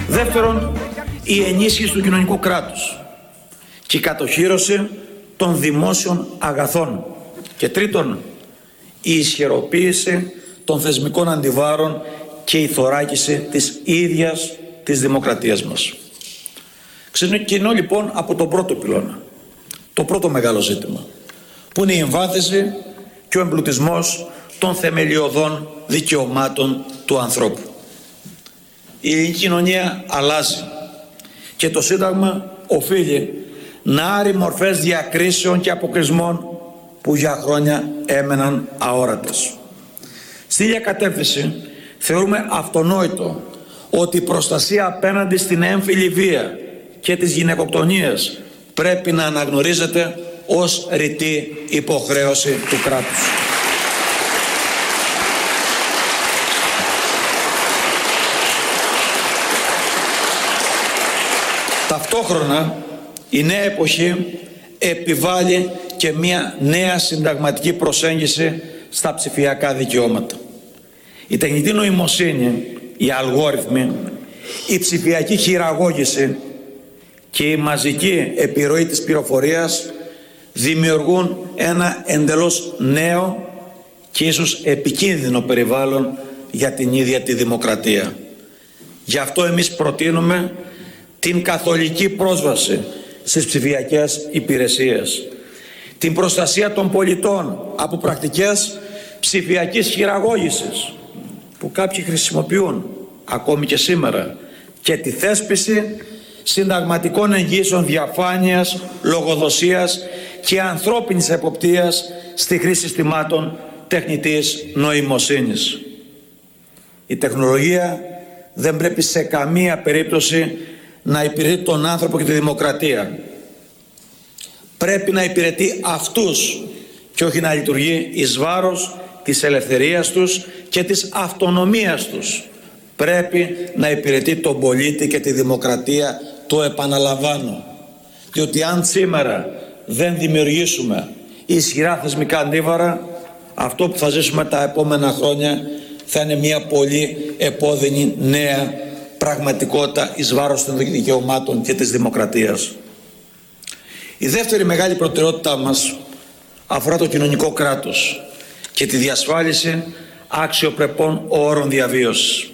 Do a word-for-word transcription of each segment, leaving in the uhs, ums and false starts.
Δεύτερον, η ενίσχυση του κοινωνικού κράτους και η κατοχύρωση των δημόσιων αγαθών. Και τρίτον, η ισχυροποίηση των θεσμικών αντιβάρων και η θωράκιση της ίδιας της δημοκρατίας μας. Ξεκινώ λοιπόν από τον πρώτο πυλώνα, το πρώτο μεγάλο ζήτημα, που είναι η εμβάθυνση και ο εμπλουτισμός των θεμελιωδών δικαιωμάτων του ανθρώπου. Η ελληνική κοινωνία αλλάζει και το Σύνταγμα οφείλει να άρει μορφές διακρίσεων και αποκλεισμών που για χρόνια έμεναν αόρατες. Στη ίδια κατεύθυνση θεωρούμε αυτονόητο ότι η προστασία απέναντι στην έμφυλη βία και τις γυναικοκτονίες πρέπει να αναγνωρίζεται ως ρητή υποχρέωση του κράτους. Ταυτόχρονα η νέα εποχή επιβάλλει και μια νέα συνταγματική προσέγγιση στα ψηφιακά δικαιώματα. Η τεχνητή νοημοσύνη, οι αλγόριθμοι, η ψηφιακή χειραγώγηση και η μαζική επιρροή της πληροφορίας δημιουργούν ένα εντελώς νέο και ίσως επικίνδυνο περιβάλλον για την ίδια τη δημοκρατία. Γι' αυτό εμείς προτείνουμε την καθολική πρόσβαση στις ψηφιακές υπηρεσίες, την προστασία των πολιτών από πρακτικές ψηφιακής χειραγώγησης που κάποιοι χρησιμοποιούν ακόμη και σήμερα, και τη θέσπιση συνταγματικών εγγύσεων διαφάνειας, λογοδοσίας και ανθρώπινης εποπτείας στη χρήση συστημάτων τεχνητής νοημοσύνης. Η τεχνολογία δεν πρέπει σε καμία περίπτωση να υπηρετεί τον άνθρωπο και τη δημοκρατία. Πρέπει να υπηρετεί αυτούς και όχι να λειτουργεί εις βάρος της ελευθερίας τους και της αυτονομίας τους. Πρέπει να υπηρετεί τον πολίτη και τη δημοκρατία, το επαναλαμβάνω. Διότι αν σήμερα δεν δημιουργήσουμε ισχυρά θεσμικά αντίβαρα, αυτό που θα ζήσουμε τα επόμενα χρόνια θα είναι μια πολύ επώδυνη νέα πραγματικότητα εις βάρος των δικαιωμάτων και της δημοκρατίας. Η δεύτερη μεγάλη προτεραιότητά μας αφορά το κοινωνικό κράτος και τη διασφάλιση αξιοπρεπών όρων διαβίωσης.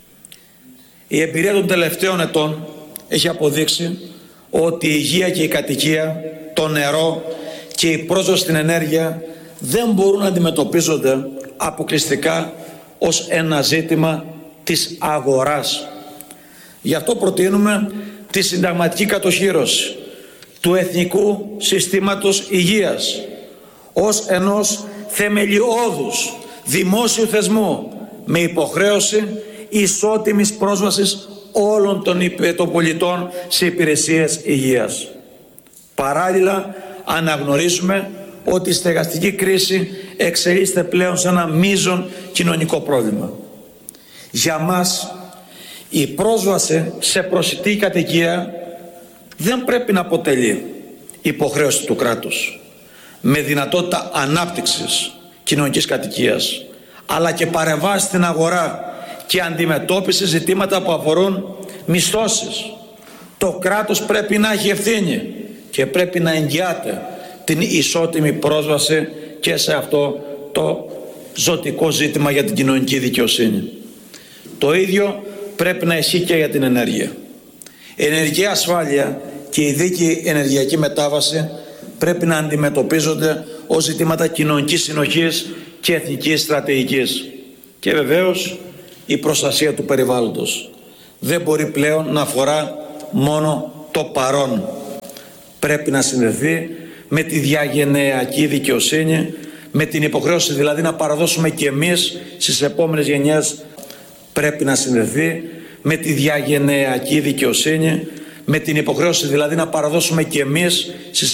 Η εμπειρία των τελευταίων ετών έχει αποδείξει ότι η υγεία και η κατοικία, το νερό και η πρόσβαση στην ενέργεια δεν μπορούν να αντιμετωπίζονται αποκλειστικά ως ένα ζήτημα της αγοράς. Γι' αυτό προτείνουμε τη συνταγματική κατοχύρωση του Εθνικού Συστήματος Υγείας ως ενός θεμελιώδους δημόσιου θεσμού με υποχρέωση ισότιμης πρόσβασης όλων των πολιτών σε υπηρεσίες υγείας. Παράλληλα, αναγνωρίζουμε ότι η στεγαστική κρίση εξελίσσεται πλέον σε ένα μείζον κοινωνικό πρόβλημα. Για μας, η πρόσβαση σε προσιτή κατοικία δεν πρέπει να αποτελεί υποχρέωση του κράτους, με δυνατότητα ανάπτυξης κοινωνικής κατοικίας, αλλά και παρεμβάσεις στην αγορά και αντιμετώπιση ζητήματα που αφορούν μισθώσεις. Το κράτος πρέπει να έχει ευθύνη και πρέπει να εγγυάται την ισότιμη πρόσβαση και σε αυτό το ζωτικό ζήτημα για την κοινωνική δικαιοσύνη. Το ίδιο πρέπει να ισχύει και για την ενέργεια. Η ενεργειακή ασφάλεια και η δίκαιη ενεργειακή μετάβαση πρέπει να αντιμετωπίζονται ως ζητήματα κοινωνικής συνοχής και εθνικής στρατηγικής. Και βεβαίως η προστασία του περιβάλλοντος δεν μπορεί πλέον να αφορά μόνο το παρόν. Πρέπει να συνδεθεί με τη διαγενειακή δικαιοσύνη, με την υποχρέωση δηλαδή να παραδώσουμε και εμείς στις επόμενες γενιές. Πρέπει να συνδεθεί με τη διαγενειακή δικαιοσύνη, με την υποχρέωση δηλαδή να παραδώσουμε και εμείς στις